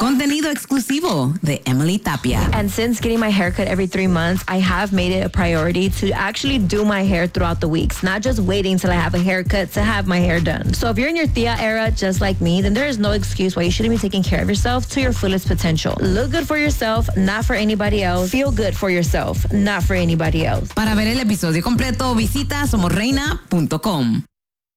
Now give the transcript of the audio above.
Contenido exclusivo de Emily Tapia. And since getting my haircut every 3 months, I have made it a priority to actually do my hair throughout the weeks, not just waiting till I have a haircut to have my hair done. So if you're in your tía era just like me, then there is no excuse why you shouldn't be taking care of yourself to your fullest potential. Look good for yourself, not for anybody else. Feel good for yourself, not for anybody else. Para ver el episodio completo, visita somosreina.com.